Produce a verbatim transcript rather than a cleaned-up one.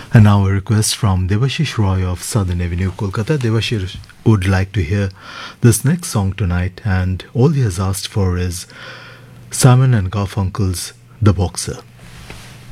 And now a request from Devashish Roy of Southern Avenue, Kolkata. Devashish would like to hear this next song tonight, and all he has asked for is Simon and Garfunkel's The Boxer.